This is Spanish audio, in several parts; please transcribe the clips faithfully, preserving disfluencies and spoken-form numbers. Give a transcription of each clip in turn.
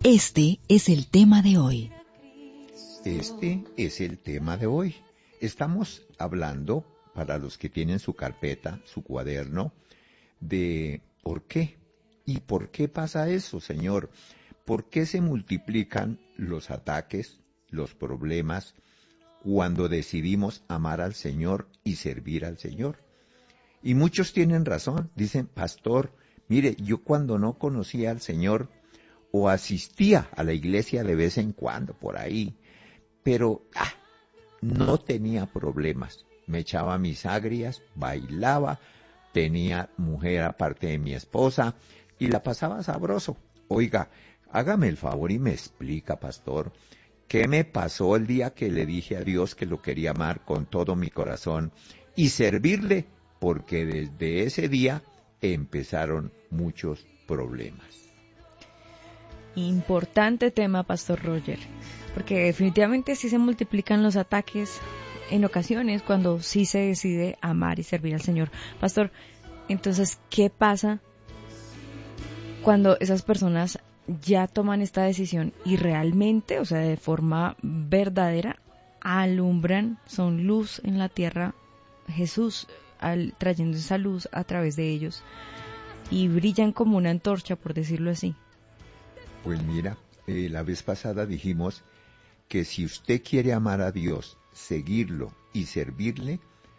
Este es el tema de hoy. Este es el tema de hoy. Estamos hablando, para los que tienen su carpeta, su cuaderno, de por qué. ¿Y por qué pasa eso, Señor? ¿Por qué se multiplican los ataques, los problemas, cuando decidimos amar al Señor y servir al Señor? Y muchos tienen razón. Dicen, pastor, mire, yo cuando no conocía al Señor, o asistía a la iglesia de vez en cuando, por ahí, pero ah, no tenía problemas. Me echaba mis agrias, bailaba, tenía mujer aparte de mi esposa y la pasaba sabroso. Oiga, hágame el favor y me explica, pastor, ¿qué me pasó el día que le dije a Dios que lo quería amar con todo mi corazón y servirle? Porque desde ese día empezaron muchos problemas. Importante tema, Pastor Roger, porque definitivamente sí se multiplican los ataques en ocasiones cuando sí se decide amar y servir al Señor. Pastor, entonces, ¿qué pasa cuando esas personas ya toman esta decisión y realmente, o sea, de forma verdadera, alumbran, son luz en la tierra, Jesús al, trayendo esa luz a través de ellos y brillan como una antorcha, por decirlo así? Pues mira, eh, la vez pasada dijimos que si usted quiere amar a Dios, seguirlo y servirle,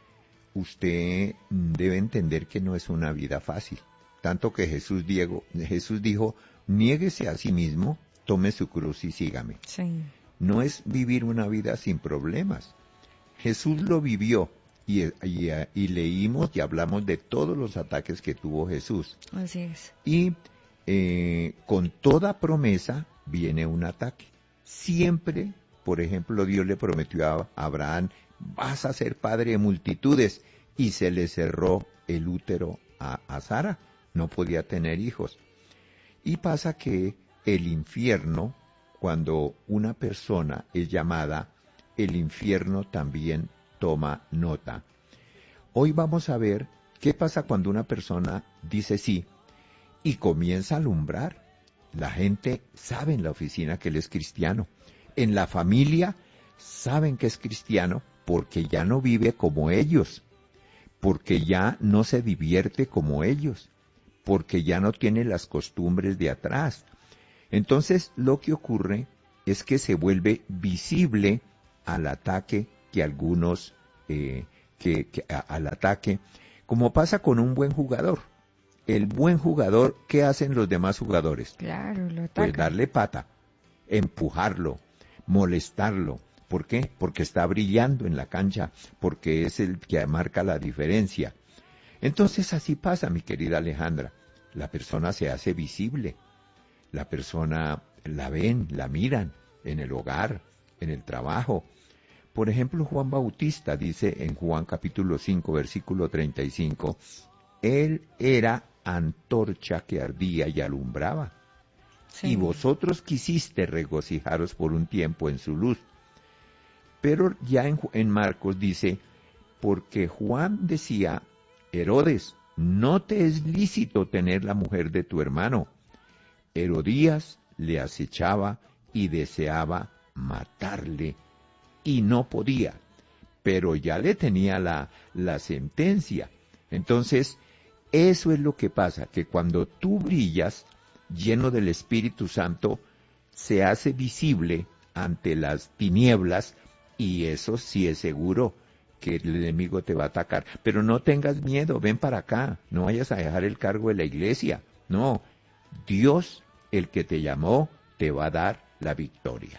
usted debe entender que no es una vida fácil. Tanto que Jesús, Diego, Jesús dijo, niéguese a sí mismo, tome su cruz y sígame. Sí. No es vivir una vida sin problemas. Jesús lo vivió y, y, y leímos y hablamos de todos los ataques que tuvo Jesús. Así es. Y eh, con toda promesa viene un ataque. Siempre, por ejemplo, Dios le prometió a Abraham, vas a ser padre de multitudes, y se le cerró el útero a, a Sara, no podía tener hijos. Y pasa que el infierno, cuando una persona es llamada, el infierno también toma nota. Hoy vamos a ver qué pasa cuando una persona dice sí y comienza a alumbrar. La gente sabe en la oficina que él es cristiano. En la familia saben que es cristiano porque ya no vive como ellos, porque ya no se divierte como ellos, porque ya no tiene las costumbres de atrás. Entonces lo que ocurre es que se vuelve visible al ataque que algunos, eh, que, que a, al ataque, como pasa con un buen jugador. El buen jugador, ¿qué hacen los demás jugadores? Claro, lo atacan. Pues darle pata, empujarlo, molestarlo. ¿Por qué? Porque está brillando en la cancha, porque es el que marca la diferencia. Entonces así pasa, mi querida Alejandra. La persona se hace visible. La persona la ven, la miran en el hogar, en el trabajo. Por ejemplo, Juan Bautista dice en Juan capítulo cinco, versículo treinta y cinco, él era antorcha que ardía y alumbraba. Sí. Y vosotros quisiste regocijaros por un tiempo en su luz. Pero ya en, en Marcos dice, porque Juan decía, Herodes, no te es lícito tener la mujer de tu hermano. Herodías le acechaba y deseaba matarle, y no podía, pero ya le tenía la, la sentencia. Entonces, eso es lo que pasa, que cuando tú brillas, lleno del Espíritu Santo, se hace visible ante las tinieblas, y eso sí es seguro que el enemigo te va a atacar. Pero no tengas miedo, ven para acá, no vayas a dejar el cargo de la iglesia. No, Dios, el que te llamó, te va a dar la victoria.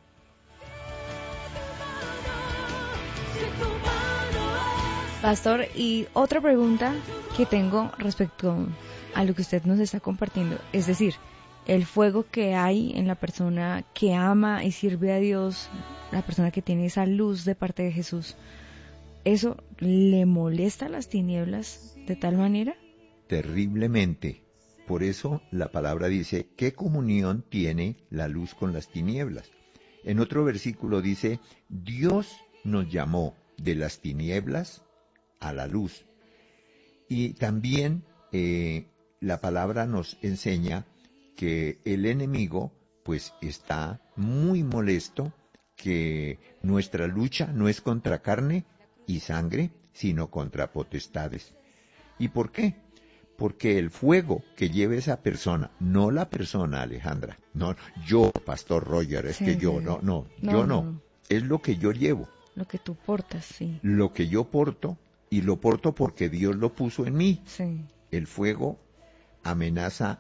Pastor, y otra pregunta que tengo respecto a lo que usted nos está compartiendo, es decir, el fuego que hay en la persona que ama y sirve a Dios, la persona que tiene esa luz de parte de Jesús, ¿eso le molesta a las tinieblas de tal manera? Terriblemente. Por eso la palabra dice, ¿qué comunión tiene la luz con las tinieblas? En otro versículo dice, Dios nos llamó de las tinieblas a la luz. Y también eh, la palabra nos enseña que el enemigo pues está muy molesto que nuestra lucha no es contra carne y sangre, sino contra potestades. ¿Y por qué? Porque el fuego que lleve esa persona, no la persona, Alejandra, no, yo, Pastor Roger, es Sí, que yo, sí. no, no, No, yo no, no, no. es lo que yo llevo, Lo que tú portas, sí. lo que yo porto, y lo porto porque Dios lo puso en mí. Sí. El fuego amenaza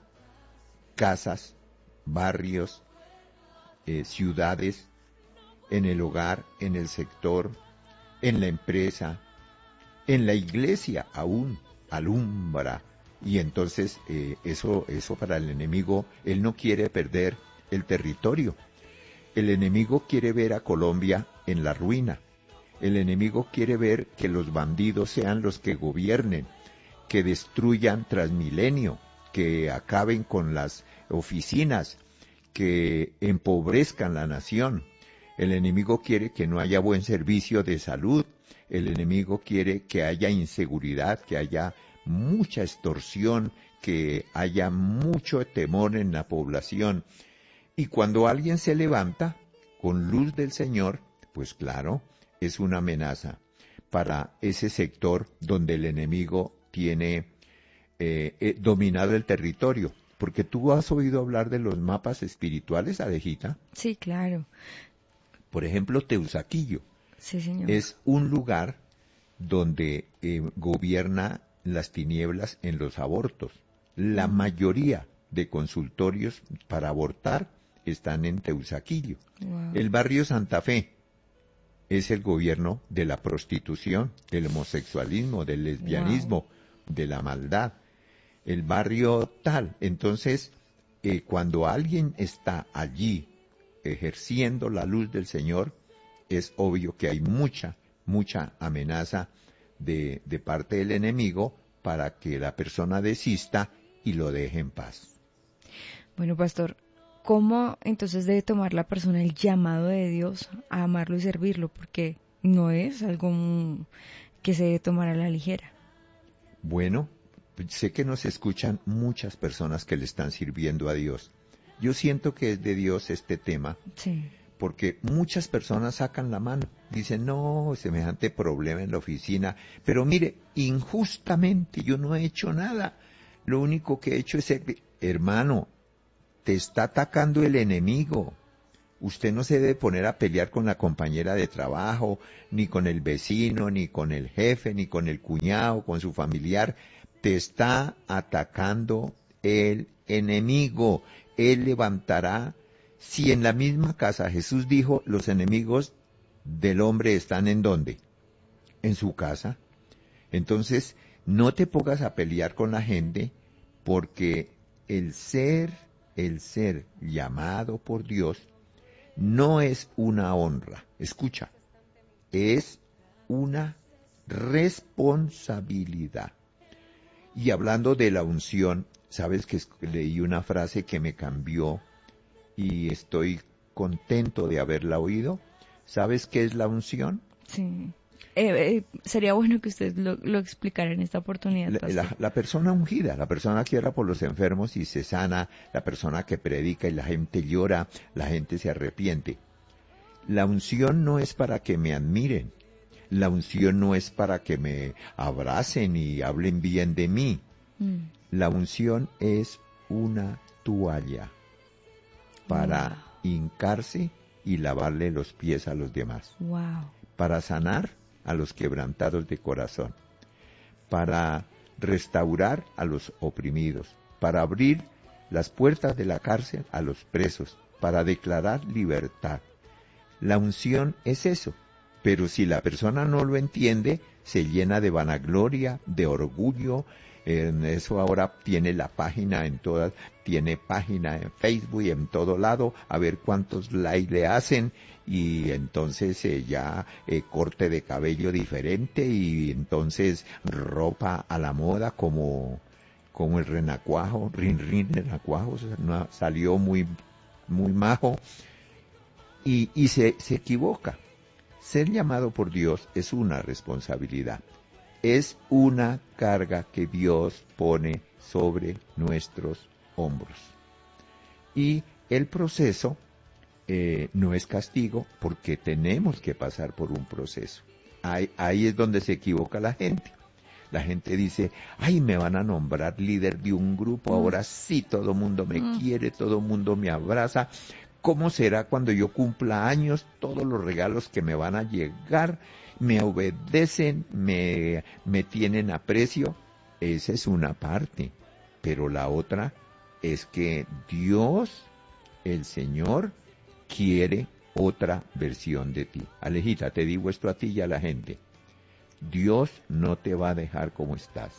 casas, barrios, eh, ciudades, en el hogar, en el sector, en la empresa, en la iglesia aún, alumbra. Y entonces eh, eso, eso para el enemigo, él no quiere perder el territorio. El enemigo quiere ver a Colombia en la ruina. El enemigo quiere ver que los bandidos sean los que gobiernen, que destruyan Transmilenio, que acaben con las oficinas, que empobrezcan la nación. El enemigo quiere que no haya buen servicio de salud. El enemigo quiere que haya inseguridad, que haya mucha extorsión, que haya mucho temor en la población. Y cuando alguien se levanta con luz del Señor, pues claro, es una amenaza para ese sector donde el enemigo tiene eh, eh, dominado el territorio. Porque tú has oído hablar de los mapas espirituales, Alejita. Sí, claro. Por ejemplo, Teusaquillo Sí, señor. es un lugar donde eh, gobierna las tinieblas en los abortos. La Mm. mayoría de consultorios para abortar están en Teusaquillo. Wow. El barrio Santa Fe es el gobierno de la prostitución, del homosexualismo, del lesbianismo, wow. de la maldad. El barrio tal. Entonces, eh, cuando alguien está allí ejerciendo la luz del Señor, es obvio que hay mucha, mucha amenaza de, de parte del enemigo para que la persona desista y lo deje en paz. Bueno, pastor, ¿cómo entonces debe tomar la persona el llamado de Dios a amarlo y servirlo? Porque no es algo que se debe tomar a la ligera. Bueno, sé que nos escuchan muchas personas que le están sirviendo a Dios. Yo siento que es de Dios este tema, sí. porque muchas personas sacan la mano, dicen, no, semejante problema en la oficina, pero mire, injustamente yo no he hecho nada, lo único que he hecho es ser... Hermano, te está atacando el enemigo. Usted no se debe poner a pelear con la compañera de trabajo, ni con el vecino, ni con el jefe, ni con el cuñado, con su familiar. Te está atacando el enemigo. Él levantará. Si en la misma casa Jesús dijo, los enemigos del hombre están ¿en dónde? En su casa. Entonces, no te pongas a pelear con la gente, porque el ser, el ser llamado por Dios, no es una honra, escucha, es una responsabilidad. Y hablando de la unción, sabes que leí una frase que me cambió y estoy contento de haberla oído. ¿Sabes qué es la unción? Sí. Eh, eh, sería bueno que usted lo, lo explicara en esta oportunidad. La, la, la persona ungida, la persona que ora por los enfermos y se sana, la persona que predica y la gente llora, la gente se arrepiente. La unción no es para que me admiren, la unción no es para que me abracen y hablen bien de mí. Mm. La unción es una toalla para wow. hincarse y lavarle los pies a los demás. Wow. Para sanar a los quebrantados de corazón, para restaurar a los oprimidos, para abrir las puertas de la cárcel a los presos, para declarar libertad. La unción es eso, pero si la persona no lo entiende, se llena de vanagloria, de orgullo. En eso ahora tiene la página en todas, tiene página en Facebook y en todo lado, a ver cuántos likes le hacen, y entonces eh, ya eh, corte de cabello diferente, y entonces ropa a la moda como, como el renacuajo, rin rin renacuajo, o sea, no, salió muy, muy majo, y, y se, se equivoca. Ser llamado por Dios es una responsabilidad. Es una carga que Dios pone sobre nuestros hombros. Y el proceso eh, no es castigo porque tenemos que pasar por un proceso. Ahí, ahí es donde se equivoca la gente. La gente dice, ay, me van a nombrar líder de un grupo, ahora sí todo el mundo me mm. quiere, todo el mundo me abraza. ¿Cómo será cuando yo cumpla años? Todos los regalos que me van a llegar, me obedecen, me, me tienen aprecio. Esa es una parte, pero la otra es que Dios, el Señor, quiere otra versión de ti. Alejita, te digo esto a ti y a la gente. Dios no te va a dejar como estás.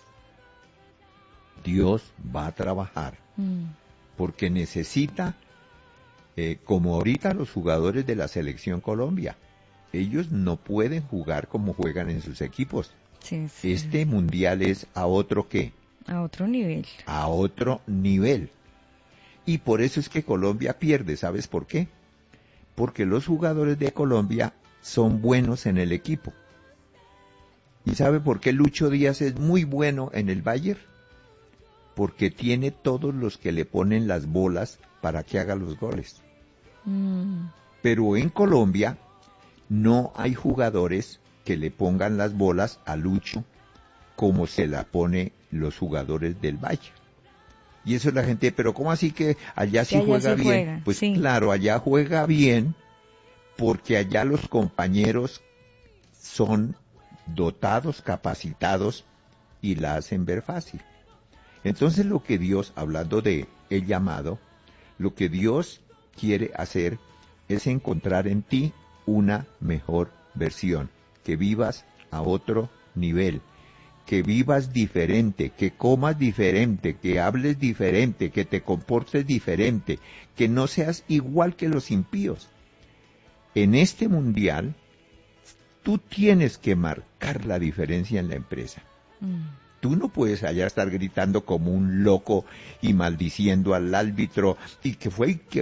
Dios va a trabajar, mm. porque necesita, eh, como ahorita los jugadores de la Selección Colombia, ellos no pueden jugar como juegan en sus equipos. Sí, sí. Este mundial es a otro ¿qué? A otro nivel. A otro nivel. Y por eso es que Colombia pierde, ¿sabes por qué? Porque los jugadores de Colombia son buenos en el equipo. ¿Y sabe por qué Lucho Díaz es muy bueno en el Bayern? Porque tiene todos los que le ponen las bolas para que haga los goles. Mm. Pero en Colombia no hay jugadores que le pongan las bolas a Lucho como se la pone los jugadores del Bayern. Y eso es la gente, pero ¿cómo así que allá sí, sí allá juega bien? Juega, pues sí. Claro, allá juega bien porque allá los compañeros son dotados, capacitados y la hacen ver fácil. Entonces lo que Dios, hablando de el llamado, lo que Dios quiere hacer es encontrar en ti una mejor versión, que vivas a otro nivel, que vivas diferente, que comas diferente, que hables diferente, que te comportes diferente, que no seas igual que los impíos. En este mundial, tú tienes que marcar la diferencia en la empresa. Mm. Tú no puedes allá estar gritando como un loco y maldiciendo al árbitro y que fue y que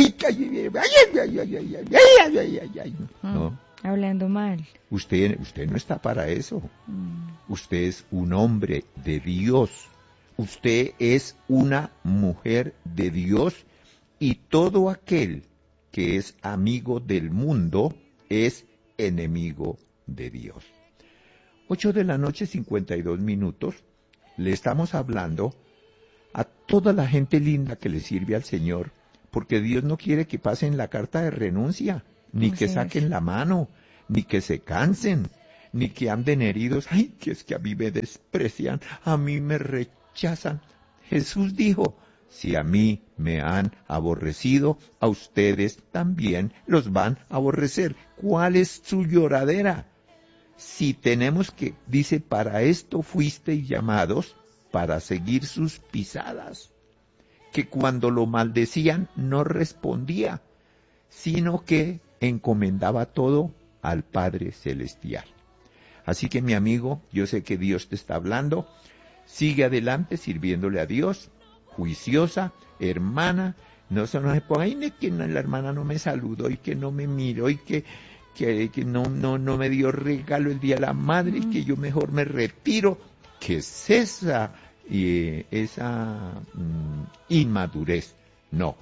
no. Hablando mal. Usted, usted no está para eso. Mm. Usted es un hombre de Dios. Usted es una mujer de Dios y todo aquel que es amigo del mundo es enemigo de Dios. Ocho de la noche, cincuenta y dos minutos, le estamos hablando a toda la gente linda que le sirve al Señor, porque Dios no quiere que pasen la carta de renuncia, ni Así que saquen es. la mano, ni que se cansen, ni que anden heridos. Ay, que es que a mí me desprecian, a mí me rechazan. Jesús dijo, si a mí me han aborrecido, a ustedes también los van a aborrecer. ¿Cuál es su lloradera? Si tenemos que, dice, para esto fuisteis llamados, para seguir sus pisadas, que cuando lo maldecían no respondía, sino que encomendaba todo al Padre Celestial. Así que mi amigo, yo sé que Dios te está hablando, sigue adelante sirviéndole a Dios, juiciosa, hermana, no se nos ponga, ay, que no, la hermana no me saludó y que no me miró y que... Que, que no, no, no me dio regalo el Día de la Madre, mm. que yo mejor me retiro. ¿Qué es esa, eh, esa mm, inmadurez? No,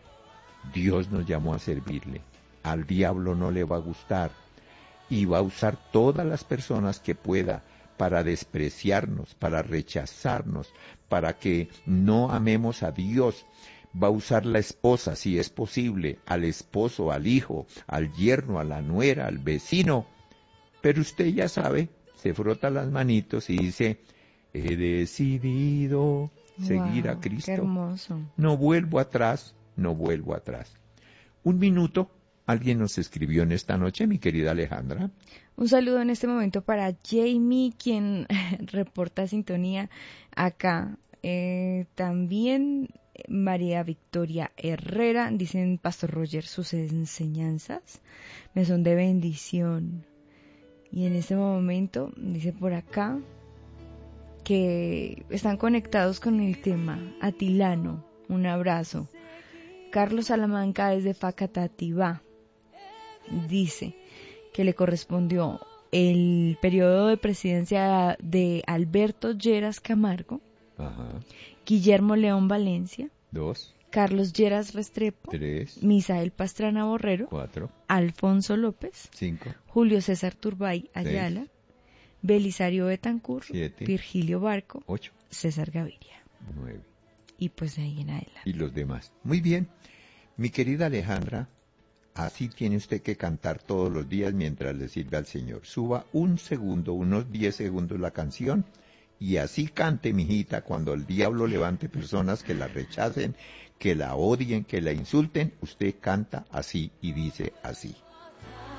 Dios nos llamó a servirle. Al diablo no le va a gustar y va a usar todas las personas que pueda para despreciarnos, para rechazarnos, para que no amemos a Dios. Va a usar la esposa, si es posible, al esposo, al hijo, al yerno, a la nuera, al vecino. Pero usted ya sabe, se frota las manitos y dice, he decidido seguir wow, a Cristo. Qué hermoso. No vuelvo atrás, no vuelvo atrás. Un minuto, alguien nos escribió en esta noche, mi querida Alejandra. Un saludo en este momento para Jamie, quien reporta sintonía acá. Eh, también... María Victoria Herrera, dicen Pastor Roger, sus enseñanzas me son de bendición. Y en este momento, dice por acá, que están conectados con el tema. Atilano, un abrazo. Carlos Salamanca desde Facatativá, dice que le correspondió el periodo de presidencia de Alberto Lleras Camargo, Ajá. Guillermo León Valencia, Dos. Carlos Lleras Restrepo, tres, Misael Pastrana Borrero, cuatro, Alfonso López, cinco, Julio César Turbay Ayala, seis, Belisario Betancur, siete, Virgilio Barco, ocho, César Gaviria. nueve. Y pues de ahí en adelante. Y los demás. Muy bien. Mi querida Alejandra, así tiene usted que cantar todos los días mientras le sirve al Señor. Suba un segundo, unos diez segundos la canción, y así cante, mijita, cuando el diablo levante personas que la rechacen, que la odien, que la insulten, usted canta así y dice así.